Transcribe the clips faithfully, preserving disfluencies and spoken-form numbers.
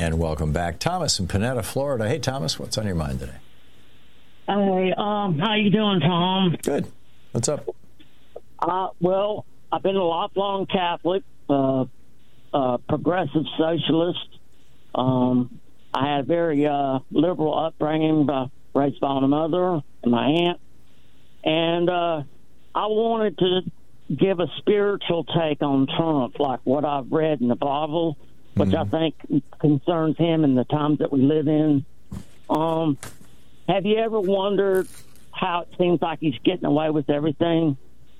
And welcome back. Thomas in Panetta, Florida. Hey, Thomas, what's on your mind today? Hey, um, how you doing, Tom? Good. What's up? Uh, well, I've been a lifelong Catholic, uh, uh, progressive socialist. Um, I had a very uh, liberal upbringing, by, raised by my mother and my aunt. And uh, I wanted to give a spiritual take on Trump, like what I've read in the Bible, which mm-hmm. I think concerns him in the times that we live in. Um, have you ever wondered how it seems like he's getting away with everything,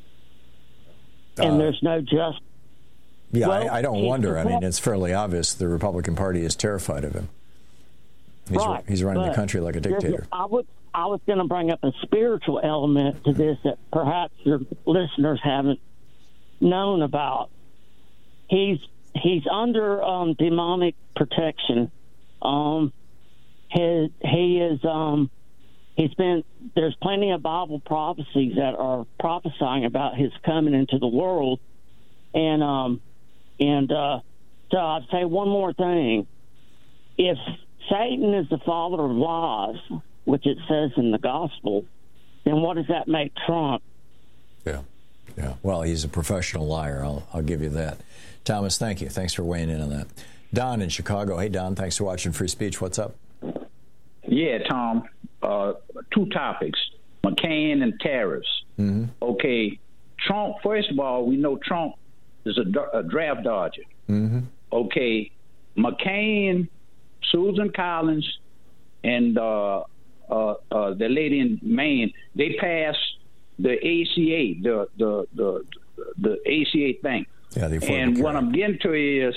and uh, there's no just? Yeah, well, I, I don't wonder. I mean, it's fairly obvious the Republican Party is terrified of him. He's, right, he's running the country like a dictator. I would. I was going to bring up a spiritual element to this that perhaps your listeners haven't known about. He's he's under um, demonic protection. Um, his, he is um, he's been there's plenty of Bible prophecies that are prophesying about his coming into the world, and um, and uh, so I'd say one more thing: if Satan is the father of lies, which it says in the gospel, then what does that make Trump? Yeah. Yeah. Well, he's a professional liar. I'll, I'll give you that. Thomas, thank you. Thanks for weighing in on that. Don in Chicago. Hey, Don, thanks for watching Free Speech. What's up? Yeah, Tom. Uh, two topics, McCain and tariffs. Mm-hmm. Okay, Trump, first of all, we know Trump is a, a draft dodger. Mm-hmm. Okay, McCain, Susan Collins, and uh, uh, uh, the lady in Maine, they passed the A C A, the the the, the A C A thing. Yeah, the and care. What I'm getting to is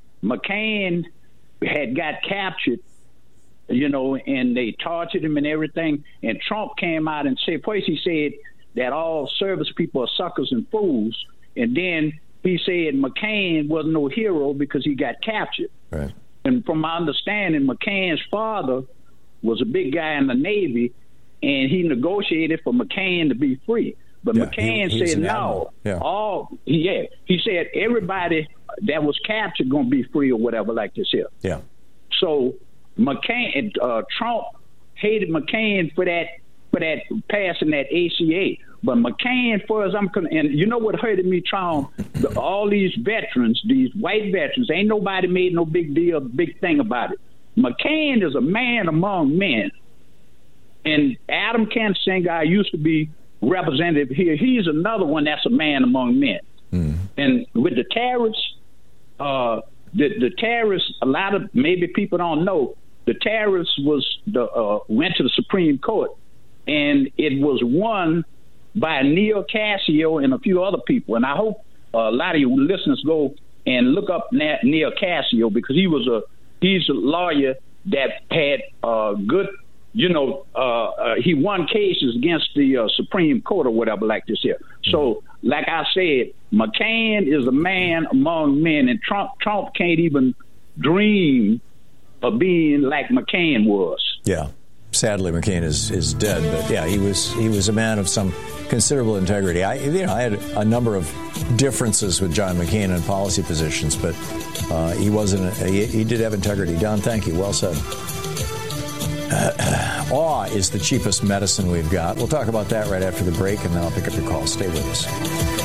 McCain had got captured, you know, and they tortured him and everything. And Trump came out and said, first he said that all service people are suckers and fools. And then he said McCain wasn't no hero because he got captured. Right. And from my understanding, McCain's father was a big guy in the Navy, and he negotiated for McCain to be free. But yeah, McCain he, said no. Yeah. All yeah, he said everybody that was captured going to be free or whatever like this here. Yeah. So McCain, uh, Trump hated McCain for that for that passing that A C A. But McCain, for as I'm con- and you know what hurted me, Trump, the, all these veterans, these white veterans, ain't nobody made no big deal, big thing about it. McCain is a man among men. And Adam Kinzinger used to be representative here. He's another one that's a man among men. Mm. And with the tariffs, uh, the, the tariffs, a lot of maybe people don't know, the tariffs was the uh, went to the Supreme Court, and it was won by Neil Cassio and a few other people. And I hope uh, a lot of you listeners go and look up Neil Cassio, because he was a he's a lawyer that had uh, good, you know, uh, uh, he won cases against the uh, Supreme Court or whatever like this here. So, like I said, McCain is a man among men, and Trump Trump can't even dream of being like McCain was. Yeah. Sadly, McCain is, is dead, but yeah, he was he was a man of some considerable integrity. I you know I had a number of differences with John McCain on policy positions, but uh, he wasn't a, he, he did have integrity. Don, thank you. Well said. Uh, awe is the cheapest medicine we've got. We'll talk about that right after the break, and then I'll pick up your call. Stay with us.